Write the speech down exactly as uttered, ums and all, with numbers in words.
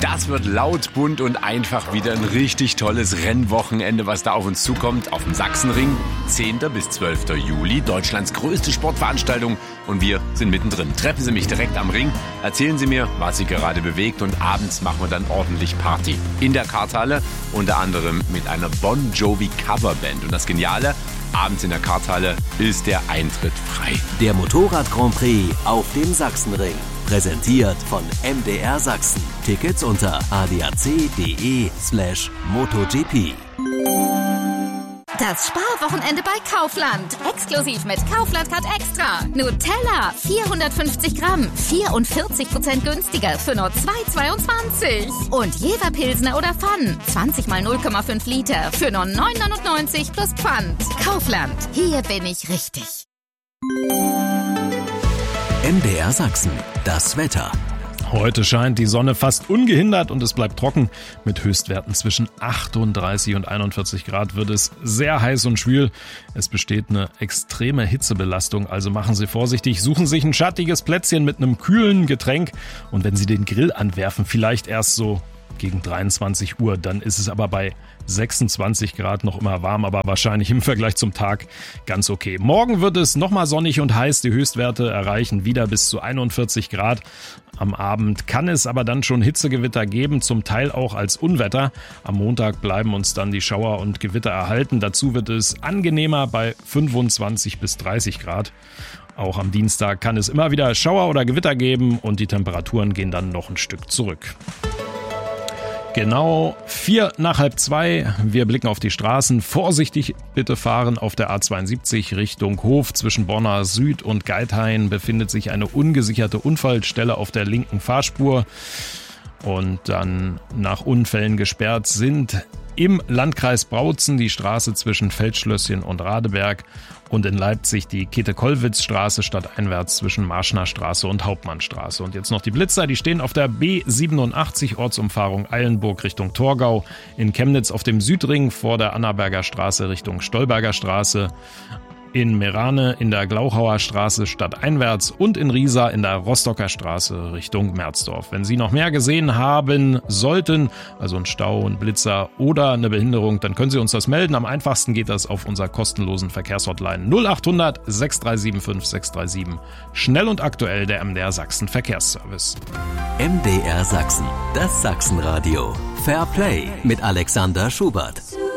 Das wird laut, bunt und einfach wieder ein richtig tolles Rennwochenende, was da auf uns zukommt. Auf dem Sachsenring, zehnten bis zwölften Juli, Deutschlands größte Sportveranstaltung. Und wir sind mittendrin. Treffen Sie mich direkt am Ring, erzählen Sie mir, was Sie gerade bewegt. Und abends machen wir dann ordentlich Party. In der Karthalle, unter anderem mit einer Bon Jovi Coverband. Und das Geniale, abends in der Karthalle ist der Eintritt frei. Der Motorrad Grand Prix auf dem Sachsenring. Präsentiert von M D R Sachsen. Tickets unter adac.de slash MotoGP. Das Sparwochenende bei Kaufland. Exklusiv mit Kaufland Card Extra. Nutella vierhundertfünfzig Gramm, vierundvierzig Prozent günstiger für nur zwei Euro zweiundzwanzig. Und Jever Pilsner oder Pfann, zwanzig mal null Komma fünf Liter für nur neun Euro neunundneunzig plus Pfand. Kaufland, hier bin ich richtig. M D R Sachsen, das Wetter. Heute scheint die Sonne fast ungehindert und es bleibt trocken. Mit Höchstwerten zwischen achtunddreißig und einundvierzig Grad wird es sehr heiß und schwül. Es besteht eine extreme Hitzebelastung, also machen Sie vorsichtig. Suchen sich ein schattiges Plätzchen mit einem kühlen Getränk. Und wenn Sie den Grill anwerfen, vielleicht erst so gegen dreiundzwanzig Uhr, dann ist es aber bei sechsundzwanzig Grad noch immer warm, aber wahrscheinlich im Vergleich zum Tag ganz okay. Morgen wird es nochmal sonnig und heiß. Die Höchstwerte erreichen wieder bis zu einundvierzig Grad. Am Abend kann es aber dann schon Hitzegewitter geben, zum Teil auch als Unwetter. Am Montag bleiben uns dann die Schauer und Gewitter erhalten. Dazu wird es angenehmer bei fünfundzwanzig bis dreißig Grad. Auch am Dienstag kann es immer wieder Schauer oder Gewitter geben und die Temperaturen gehen dann noch ein Stück zurück. Genau vier nach halb zwei. Wir blicken auf die Straßen. Vorsichtig bitte fahren. Auf der A zweiundsiebzig Richtung Hof zwischen Bonner Süd und Geithain befindet sich eine ungesicherte Unfallstelle auf der linken Fahrspur. Und dann nach Unfällen gesperrt sind im Landkreis Brautzen die Straße zwischen Feldschlösschen und Radeberg und in Leipzig die Käthe-Kollwitz-Straße stadteinwärts zwischen Marschner Straße und Hauptmannstraße. Und jetzt noch die Blitzer, die stehen auf der B siebenundachtzig Ortsumfahrung Eilenburg Richtung Torgau, in Chemnitz auf dem Südring vor der Annaberger Straße Richtung Stolberger Straße, in Merane in der Glauchauer Straße stadteinwärts und in Riesa in der Rostocker Straße Richtung Merzdorf. Wenn Sie noch mehr gesehen haben sollten, also ein Stau, ein Blitzer oder eine Behinderung, dann können Sie uns das melden. Am einfachsten geht das auf unserer kostenlosen Verkehrshotline null achthundert sechs drei sieben fünf sechs drei sieben. Schnell und aktuell der M D R Sachsen Verkehrsservice. M D R Sachsen, das Sachsenradio. Fair Play mit Alexander Schubert.